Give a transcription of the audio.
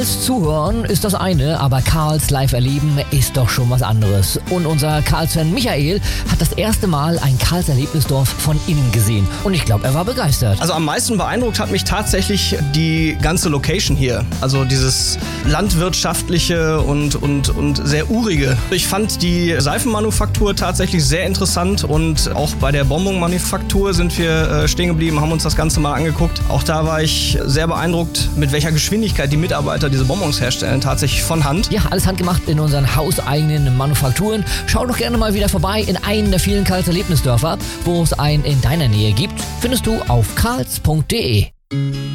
Karls zuhören ist das eine, aber Karls live erleben ist doch schon was anderes. Und unser Karls-Fan Michael hat das erste Mal ein Karls Erlebnisdorf von innen gesehen. Und ich glaube, er war begeistert. Also am meisten beeindruckt hat mich tatsächlich die ganze Location hier. Also dieses landwirtschaftliche und sehr urige. Ich fand die Seifenmanufaktur tatsächlich sehr interessant und auch bei der Bonbonmanufaktur sind wir stehen geblieben, haben uns das Ganze mal angeguckt. Auch da war ich sehr beeindruckt, mit welcher Geschwindigkeit die Mitarbeiter diese Bonbons herstellen, tatsächlich von Hand. Ja, alles handgemacht in unseren hauseigenen Manufakturen. Schau doch gerne mal wieder vorbei in einen der vielen Karls Erlebnisdörfer, wo es einen in deiner Nähe gibt. Findest du auf karls.de.